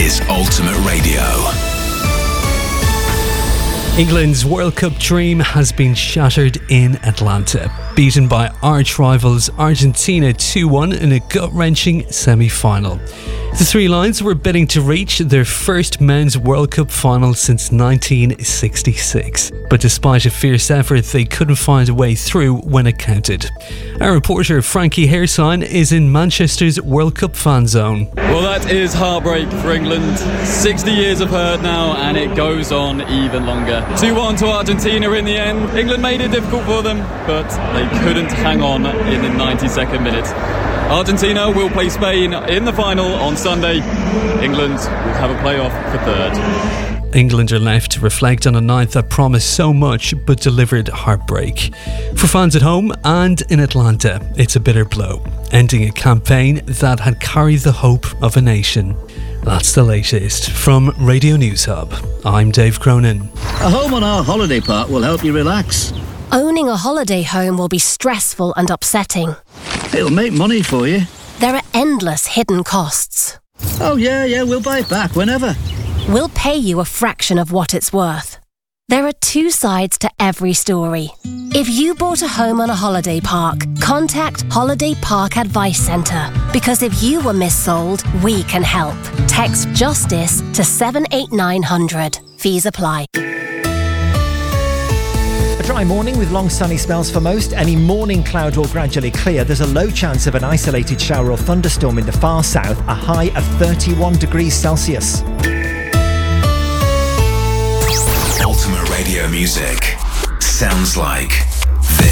is Ultimate Radio. England's World Cup dream has been shattered in Atlanta, beaten by arch rivals Argentina 2-1 in a gut-wrenching semi-final. The Three Lions were bidding to reach their first men's World Cup final since 1966, but despite a fierce effort, they couldn't find a way through when it counted. Our reporter Frankie Hairsign is in Manchester's World Cup fan zone. Well, that is heartbreak for England. 60 years of hurt now, and it goes on even longer. 2-1 to Argentina in the end. England made it difficult for them, but they couldn't hang on in the 92nd minute. Argentina will play Spain in the final on Sunday. England will have a playoff for third. England are left to reflect on a night that promised so much but delivered heartbreak. For fans at home and in Atlanta, it's a bitter blow, ending a campaign that had carried the hope of a nation. That's the latest from Radio News Hub. I'm Dave Cronin. A home on our holiday park will help you relax. Owning a holiday home will be stressful and upsetting. It'll make money for you. There are endless hidden costs. Oh yeah, we'll buy it back whenever. We'll pay you a fraction of what it's worth. There are two sides to every story. If you bought a home on a holiday park, contact Holiday Park Advice Centre, because if you were missold, we can help. Text JUSTICE to 78900. Fees apply. A dry morning with long sunny spells for most. Any morning cloud will gradually clear. There's a low chance of an isolated shower or thunderstorm in the far south, a high of 31 degrees Celsius. Ultimate Radio music sounds like